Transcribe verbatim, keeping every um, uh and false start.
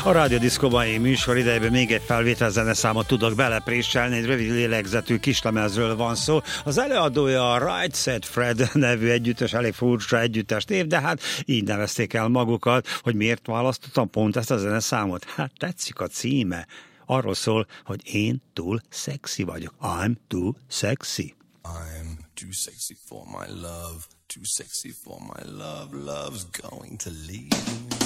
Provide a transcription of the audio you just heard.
A Rádió Diszkó mai műsor idejében még egy felvétel zeneszámot tudok belepréselni, egy rövid lélegzetű kislemezről van szó. Az előadója a Right Said Fred nevű együttes, elég furcsa együttes név, de hát így nevezték el magukat. Hogy miért választottam pont ezt a zeneszámot? Hát tetszik a címe. Arról szól, hogy én túl szexi vagyok. I'm too sexy. I'm too sexy for my love, too sexy for my love, love's going to leave me.